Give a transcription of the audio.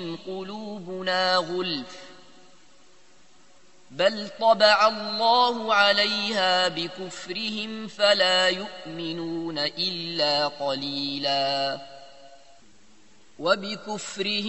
قلوبنا غلف بل طبع الله عليها بكفرهم فلا يؤمنون إلا قليلا وبكفرهم